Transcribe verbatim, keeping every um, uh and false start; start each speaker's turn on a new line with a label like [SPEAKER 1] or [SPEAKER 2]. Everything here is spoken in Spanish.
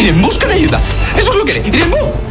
[SPEAKER 1] Irene, buscan ayuda. Eso es lo que haré. Irene, bu-